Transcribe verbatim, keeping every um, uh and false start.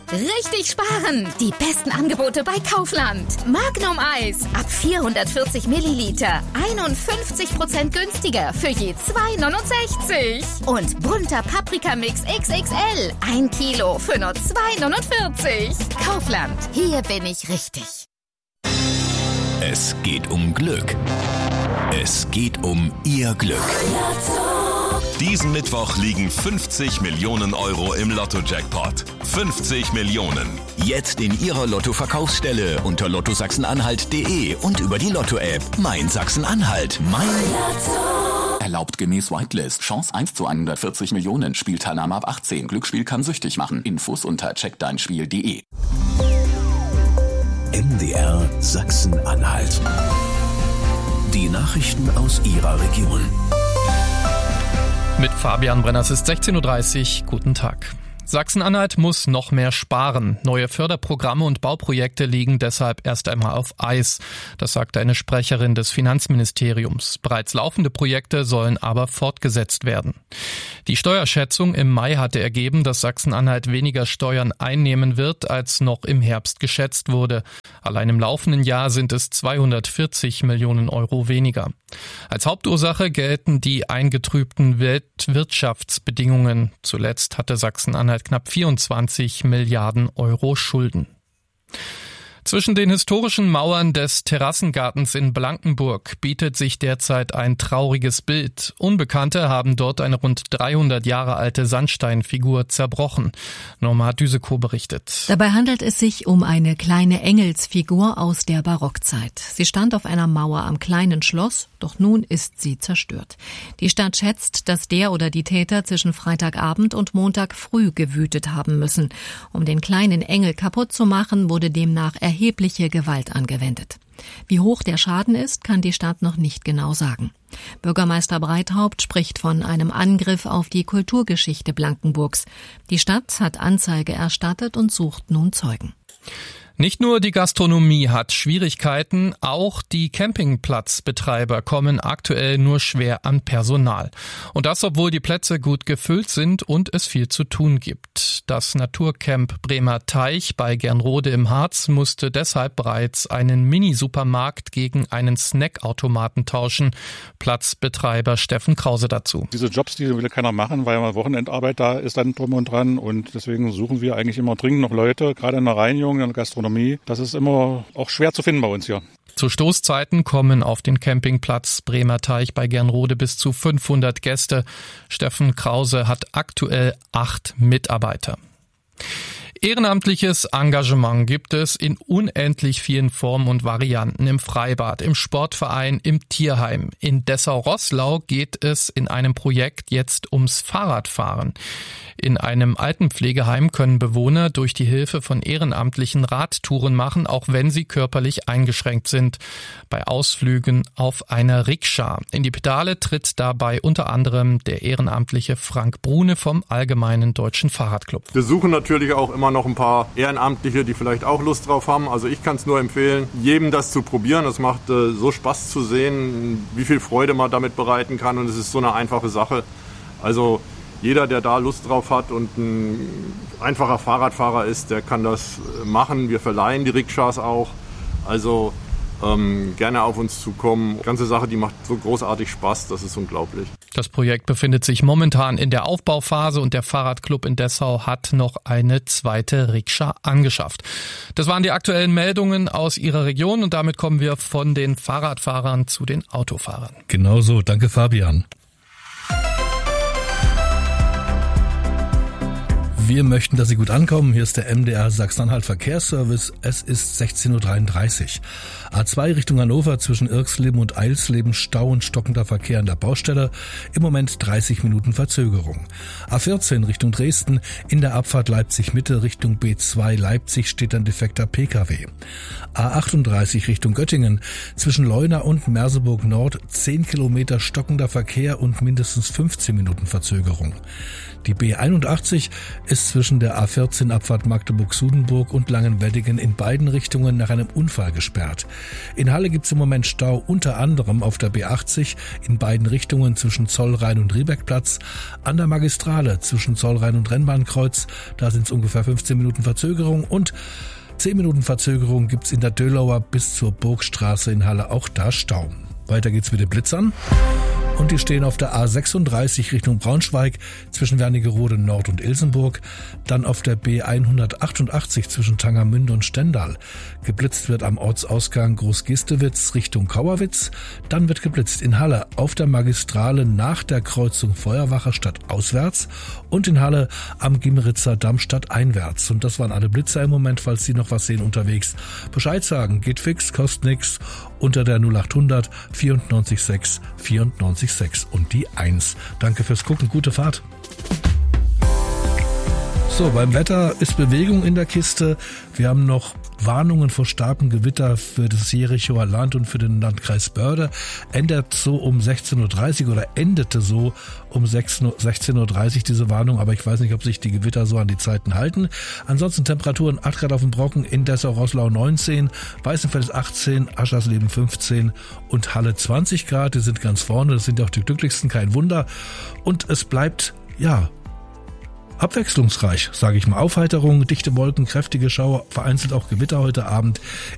Richtig sparen! Die besten Angebote bei Kaufland. Magnum Eis ab vierhundertvierzig Milliliter. einundfünfzig Prozent günstiger für je zwei neunundsechzig. Und bunter Paprikamix X X L. Ein Kilo für nur zwei neunundvierzig. Kaufland. Hier bin ich richtig. Es geht um Glück. Es geht um Ihr Glück. Diesen Mittwoch liegen fünfzig Millionen Euro im Lotto-Jackpot. fünfzig Millionen. Jetzt in Ihrer Lotto-Verkaufsstelle unter lotto sachsen-anhalt punkt de und über die Lotto-App. Mein Sachsen-Anhalt. Mein Lotto. Erlaubt gemäß Whitelist. Chance eins zu hundertvierzig Millionen. Spielteilnahme ab achtzehn. Glücksspiel kann süchtig machen. Infos unter check dein spiel punkt de. M D R Sachsen-Anhalt. Die Nachrichten aus Ihrer Region. Mit Fabian Brenner, es ist sechzehn Uhr dreißig. Guten Tag. Sachsen-Anhalt muss noch mehr sparen. Neue Förderprogramme und Bauprojekte liegen deshalb erst einmal auf Eis. Das sagte eine Sprecherin des Finanzministeriums. Bereits laufende Projekte sollen aber fortgesetzt werden. Die Steuerschätzung im Mai hatte ergeben, dass Sachsen-Anhalt weniger Steuern einnehmen wird, als noch im Herbst geschätzt wurde. Allein im laufenden Jahr sind es zweihundertvierzig Millionen Euro weniger. Als Hauptursache gelten die eingetrübten Weltwirtschaftsbedingungen. Zuletzt hatte Sachsen-Anhalt knapp vierundzwanzig Milliarden Euro Schulden. Zwischen den historischen Mauern des Terrassengartens in Blankenburg bietet sich derzeit ein trauriges Bild. Unbekannte haben dort eine rund dreihundert Jahre alte Sandsteinfigur zerbrochen. Norma Düsekow berichtet. Dabei handelt es sich um eine kleine Engelsfigur aus der Barockzeit. Sie stand auf einer Mauer am kleinen Schloss, doch nun ist sie zerstört. Die Stadt schätzt, dass der oder die Täter zwischen Freitagabend und Montag früh gewütet haben müssen. Um den kleinen Engel kaputt zu machen, wurde demnach erhebliche Gewalt angewendet. Wie hoch der Schaden ist, kann die Stadt noch nicht genau sagen. Bürgermeister Breithaupt spricht von einem Angriff auf die Kulturgeschichte Blankenburgs. Die Stadt hat Anzeige erstattet und sucht nun Zeugen. Nicht nur die Gastronomie hat Schwierigkeiten, auch die Campingplatzbetreiber kommen aktuell nur schwer an Personal. Und das, obwohl die Plätze gut gefüllt sind und es viel zu tun gibt. Das Naturcamp Bremer Teich bei Gernrode im Harz musste deshalb bereits einen Mini-Supermarkt gegen einen Snackautomaten tauschen. Platzbetreiber Steffen Krause dazu. Diese Jobs, die will keiner machen, weil ja Wochenendarbeit da ist dann drum und dran. Und deswegen suchen wir eigentlich immer dringend noch Leute, gerade in der Reinigung, in der Gastronomie. Das ist immer auch schwer zu finden bei uns hier. Zu Stoßzeiten kommen auf den Campingplatz Bremer Teich bei Gernrode bis zu fünfhundert Gäste. Steffen Krause hat aktuell acht Mitarbeiter. Ehrenamtliches Engagement gibt es in unendlich vielen Formen und Varianten im Freibad, im Sportverein, im Tierheim. In Dessau-Roßlau geht es in einem Projekt jetzt ums Fahrradfahren. In einem Altenpflegeheim können Bewohner durch die Hilfe von Ehrenamtlichen Radtouren machen, auch wenn sie körperlich eingeschränkt sind. Bei Ausflügen auf einer Rikscha. In die Pedale tritt dabei unter anderem der ehrenamtliche Frank Brune vom Allgemeinen Deutschen Fahrradclub. Wir suchen natürlich auch immer noch ein paar Ehrenamtliche, die vielleicht auch Lust drauf haben. Also ich kann es nur empfehlen, jedem das zu probieren. Es macht äh, so Spaß zu sehen, wie viel Freude man damit bereiten kann, und es ist so eine einfache Sache. Also jeder, der da Lust drauf hat und ein einfacher Fahrradfahrer ist, der kann das machen. Wir verleihen die Rikschas auch. Also ähm, gerne auf uns zukommen. Die ganze Sache, die macht so großartig Spaß, das ist unglaublich. Das Projekt befindet sich momentan in der Aufbauphase und der Fahrradclub in Dessau hat noch eine zweite Rikscha angeschafft. Das waren die aktuellen Meldungen aus Ihrer Region und damit kommen wir von den Fahrradfahrern zu den Autofahrern. Genau so, danke Fabian. Wir möchten, dass Sie gut ankommen. Hier ist der M D R Sachsen-Anhalt Verkehrsservice. Es ist sechzehn Uhr dreiunddreißig. A zwei Richtung Hannover zwischen Irxleben und Eilsleben Stau und stockender Verkehr an der Baustelle. Im Moment dreißig Minuten Verzögerung. A vierzehn Richtung Dresden in der Abfahrt Leipzig-Mitte Richtung B zwei Leipzig steht ein defekter P K W. A achtunddreißig Richtung Göttingen zwischen Leuna und Merseburg Nord zehn Kilometer stockender Verkehr und mindestens fünfzehn Minuten Verzögerung. Die B einundachtzig ist ist zwischen der A vierzehn Abfahrt Magdeburg-Sudenburg und Langenweddingen in beiden Richtungen nach einem Unfall gesperrt. In Halle gibt es im Moment Stau unter anderem auf der B achtzig in beiden Richtungen zwischen Zollrhein und Riebeckplatz, an der Magistrale zwischen Zollrhein und Rennbahnkreuz, da sind es ungefähr fünfzehn Minuten Verzögerung und zehn Minuten Verzögerung gibt's in der Dölauer bis zur Burgstraße in Halle, auch da Stau. Weiter geht's mit den Blitzern. Und die stehen auf der A sechsunddreißig Richtung Braunschweig zwischen Wernigerode Nord und Ilsenburg, dann auf der B hundertachtundachtzig zwischen Tangermünde und Stendal. Geblitzt wird am Ortsausgang Großgistewitz Richtung Kauerwitz, dann wird geblitzt in Halle auf der Magistrale nach der Kreuzung Feuerwache stadtauswärts und in Halle am Gimmeritzer Damm stadteinwärts. Und das waren alle Blitzer im Moment, falls Sie noch was sehen unterwegs. Bescheid sagen, geht fix, kostet nix, unter der null achthundert vierundneunzig sechs vierundneunzig sechs und die eins. Danke fürs Gucken, gute Fahrt. So, beim Wetter ist Bewegung in der Kiste. Wir haben noch Warnungen vor starkem Gewitter für das Jerichoer Land und für den Landkreis Börde. Endet so um sechzehn Uhr dreißig oder endete so um sechzehn Uhr dreißig diese Warnung, aber ich weiß nicht, ob sich die Gewitter so an die Zeiten halten. Ansonsten Temperaturen acht Grad auf dem Brocken, in Dessau-Roßlau neunzehn, Weißenfels achtzehn, Aschersleben fünfzehn und Halle zwanzig Grad. Die sind ganz vorne, das sind auch die glücklichsten, kein Wunder. Und es bleibt, ja, abwechslungsreich, sage ich mal. Aufheiterung, dichte Wolken, kräftige Schauer, vereinzelt auch Gewitter heute Abend.